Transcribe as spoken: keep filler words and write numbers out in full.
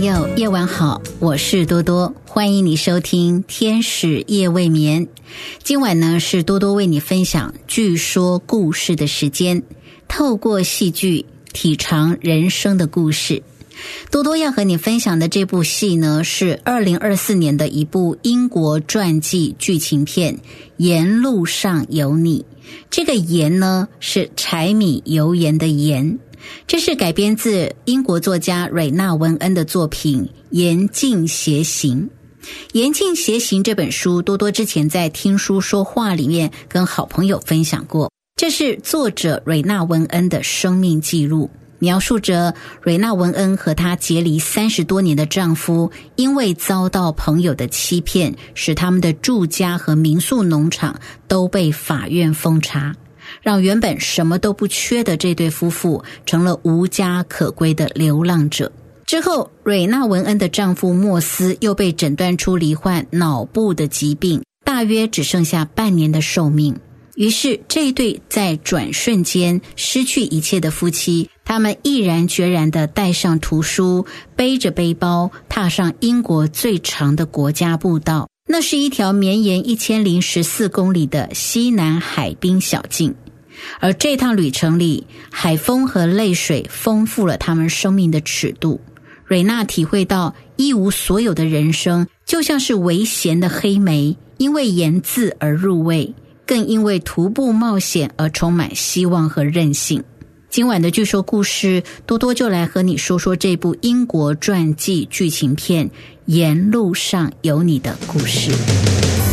友，夜晚好，我是多多，欢迎你收听天使夜未眠。今晚呢是多多为你分享剧说故事的时间，透过戏剧体尝人生的故事。多多要和你分享的这部戏呢，是二零二四年的一部英国传记剧情片《沿路上有你》。这个盐呢是柴米油盐的盐，这是改编自英国作家瑞纳文恩的作品《言尽邪行》。《言尽邪行》这本书，多多之前在听书说话里面跟好朋友分享过。这是作者瑞纳文恩的生命记录，描述着瑞纳文恩和她结离三十多年的丈夫，因为遭到朋友的欺骗，使他们的住家和民宿农场都被法院封查，让原本什么都不缺的这对夫妇成了无家可归的流浪者。之后，瑞纳文恩的丈夫莫斯又被诊断出罹患脑部的疾病，大约只剩下半年的寿命。于是这一对在转瞬间失去一切的夫妻，他们毅然决然地带上图书，背着背包，踏上英国最长的国家步道。那是一条绵延一千零十四公里的西南海滨小径。而这趟旅程里，海风和泪水丰富了他们生命的尺度。瑞娜体会到一无所有的人生就像是微咸的黑莓，因为盐渍而入味，更因为徒步冒险而充满希望和韧性。今晚的剧说故事，多多就来和你说说这部英国传记剧情片《沿路上有你》的故事。